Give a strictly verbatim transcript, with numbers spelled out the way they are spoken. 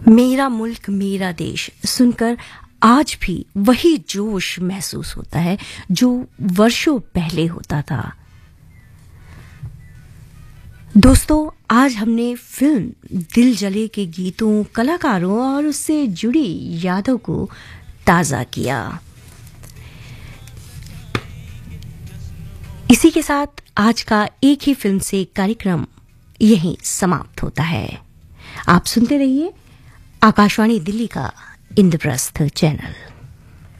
मेरा मुल्क मेरा देश सुनकर आज भी वही जोश महसूस होता है जो वर्षों पहले होता था। दोस्तों, आज हमने फिल्म दिल जले के गीतों, कलाकारों और उससे जुड़ी यादों को ताज़ा किया। इसी के साथ आज का एक ही फिल्म से कार्यक्रम यहीं समाप्त होता है। आप सुनते रहिए आकाशवाणी दिल्ली का इंद्रप्रस्थ चैनल।